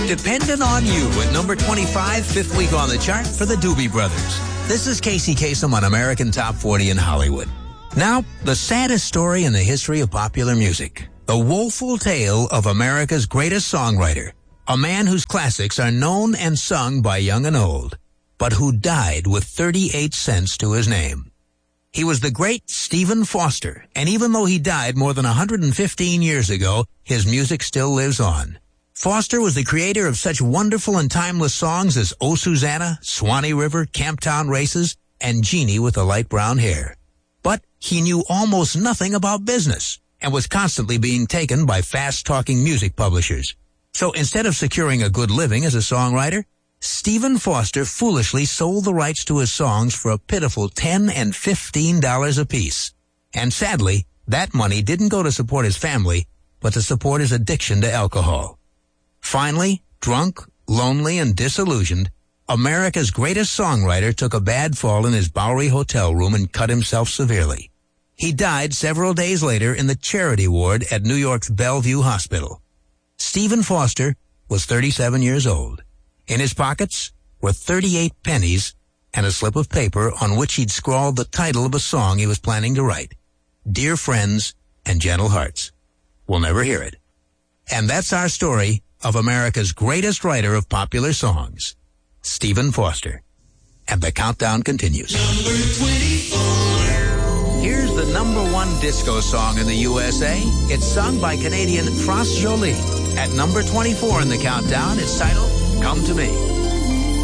Dependent on You at number 25, fifth week on the chart for the Doobie Brothers. This is Casey Kasem on American Top 40 in Hollywood. Now, the saddest story in the history of popular music. The woeful tale of America's greatest songwriter. A man whose classics are known and sung by young and old, but who died with 38 cents to his name. He was the great Stephen Foster, and even though he died more than 115 years ago, his music still lives on. Foster was the creator of such wonderful and timeless songs as Oh Susanna, Swanee River, Camptown Races, and Jeannie with the light brown hair. But he knew almost nothing about business and was constantly being taken by fast-talking music publishers. So instead of securing a good living as a songwriter, Stephen Foster foolishly sold the rights to his songs for a pitiful $10 and $15 apiece. And sadly, that money didn't go to support his family, but to support his addiction to alcohol. Finally, drunk, lonely, and disillusioned, America's greatest songwriter took a bad fall in his Bowery hotel room and cut himself severely. He died several days later in the charity ward at New York's Bellevue Hospital. Stephen Foster was 37 years old. In his pockets were 38 pennies and a slip of paper on which he'd scrawled the title of a song he was planning to write, Dear Friends and Gentle Hearts. We'll never hear it. And that's our story of America's greatest writer of popular songs, Stephen Foster. And the countdown continues. Number 24. Here's the number one disco song in the USA. It's sung by Canadian France Jolie. At number 24 in the countdown, it's titled Come to Me.